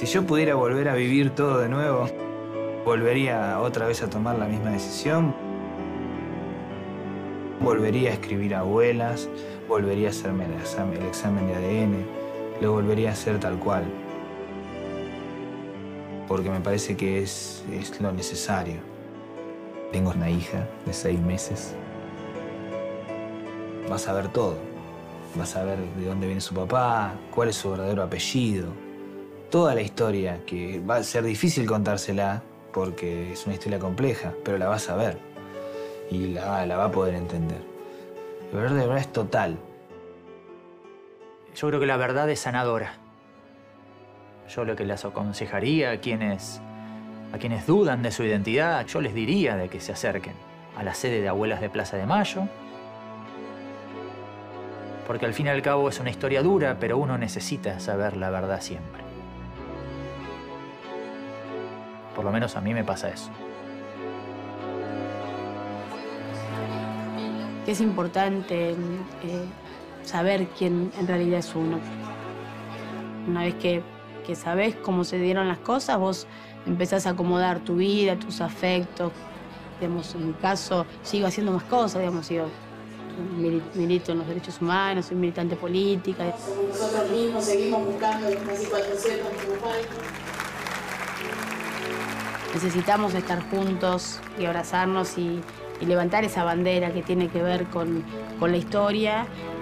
Si yo pudiera volver a vivir todo de nuevo, volvería otra vez a tomar la misma decisión. Volvería a escribir abuelas, volvería a hacerme el examen de ADN, lo volvería a hacer tal cual. Porque me parece que es lo necesario. Tengo una hija de 6 meses. Vas a ver todo. Vas a ver de dónde viene su papá, cuál es su verdadero apellido. Toda la historia, que va a ser difícil contársela porque es una historia compleja, pero la vas a ver y la va a poder entender. De verdad es total. Yo creo que la verdad es sanadora. Yo lo que les aconsejaría a quienes dudan de su identidad, yo les diría de que se acerquen a la sede de Abuelas de Plaza de Mayo, porque al fin y al cabo es una historia dura, pero uno necesita saber la verdad siempre. Por lo menos a mí me pasa eso. Es importante saber quién en realidad es uno. Una vez que sabés cómo se dieron las cosas, vos empezás a acomodar tu vida, tus afectos. Digamos, en mi caso, sigo haciendo más cosas, digamos, milito en los derechos humanos, soy militante política. Nosotros mismos seguimos buscando las situaciones como falta. Necesitamos estar juntos y abrazarnos y levantar esa bandera que tiene que ver con la historia